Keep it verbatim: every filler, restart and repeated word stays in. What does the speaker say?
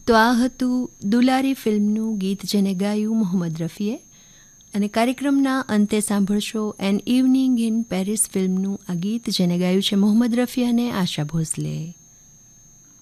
તો આ હતું દુલારી ફિલ્મનું ગીત જેને ગાયું મોહમ્મદ રફીએ, અને કાર્યક્રમના અંતે સાંભળશો એન ઇવનિંગ ઇન પેરિસ ફિલ્મનું આ ગીત જેને ગાયું છે મોહમ્મદ રફી અને આશા ભોસલે.